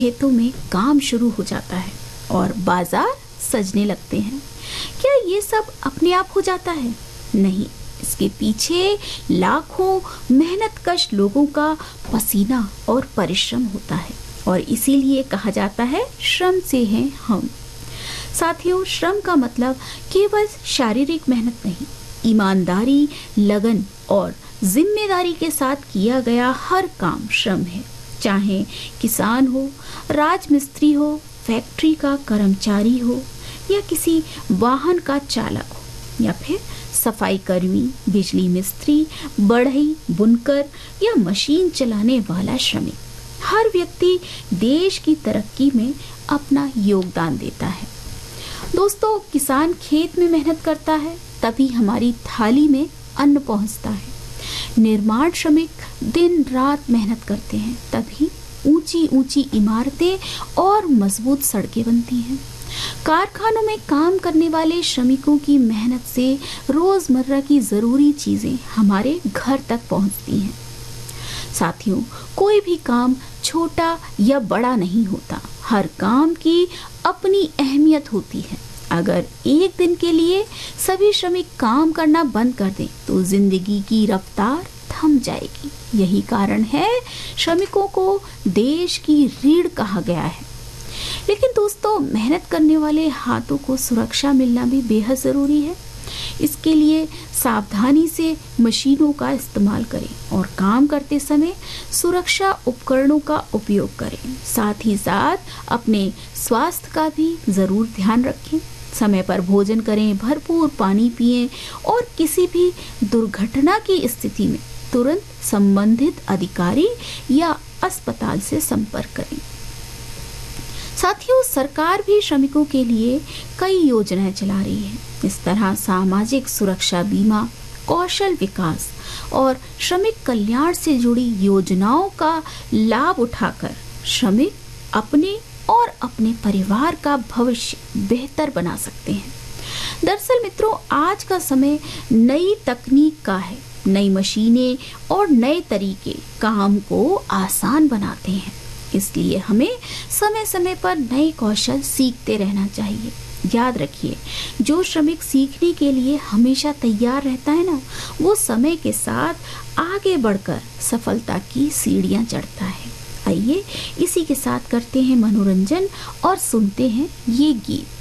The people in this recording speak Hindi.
खेतों में काम शुरू हो जाता है और बाजार सजने लगते हैं। क्या ये सब अपने आप हो जाता है? नहीं, इसके पीछे लाखों मेहनतकश लोगों का पसीना और परिश्रम होता है और इसीलिए कहा जाता है श्रम से हैं हम। साथियों, श्रम का मतलब केवल शारीरिक मेहनत नहीं, ईमानदारी, लगन और जिम्मेदारी के साथ किया गया हर काम श्रम है। चाहे किसान हो, राजमिस्त्री हो, फैक्ट्री का कर्मचारी हो या किसी वाहन का चालक हो या फिर सफाई कर्मी, बिजली मिस्त्री, बढ़ई, बुनकर या मशीन चलाने वाला श्रमिक, हर व्यक्ति देश की तरक्की में अपना योगदान देता है। दोस्तों, किसान खेत में मेहनत करता है तभी हमारी थाली में अन्न पहुंचता है। निर्माण श्रमिक दिन रात मेहनत करते हैं तभी ऊंची ऊंची इमारतें और मजबूत सड़कें बनती हैं। कारखानों में काम करने वाले श्रमिकों की मेहनत से रोजमर्रा की जरूरी चीजें हमारे घर तक पहुंचती हैं। साथियों, कोई भी काम छोटा या बड़ा नहीं होता, हर काम की अपनी अहमियत होती है। अगर एक दिन के लिए सभी श्रमिक काम करना बंद कर दें तो जिंदगी की रफ्तार थम जाएगी। यही कारण है श्रमिकों को देश की रीढ़ कहा गया है। लेकिन दोस्तों, मेहनत करने वाले हाथों को सुरक्षा मिलना भी बेहद जरूरी है। इसके लिए सावधानी से मशीनों का इस्तेमाल करें और काम करते समय सुरक्षा उपकरणों का उपयोग करें। साथ ही साथ अपने स्वास्थ्य का भी जरूर ध्यान रखें। समय पर भोजन करें, भरपूर पानी पिएं और किसी भी दुर्घटना की स्थिति में तुरंत संबंधित अधिकारी या अस्पताल से संपर्क करें। साथियों, सरकार भी श्रमिकों के लिए कई योजनाएं चला रही है। इस तरह सामाजिक सुरक्षा बीमा, कौशल विकास और श्रमिक कल्याण से जुड़ी योजनाओं का लाभ उठाकर श्रमिक अपने और अपने परिवार का भविष्य बेहतर बना सकते हैं। दरअसल मित्रों, आज का समय नई तकनीक का है। नई मशीनें और नए तरीके काम को आसान बनाते हैं, इसलिए हमें समय समय पर नए कौशल सीखते रहना चाहिए। याद रखिए, जो श्रमिक सीखने के लिए हमेशा तैयार रहता है ना, वो समय के साथ आगे बढ़कर सफलता की सीढ़ियां चढ़ता है। आइए इसी के साथ करते हैं मनोरंजन और सुनते हैं ये गीत।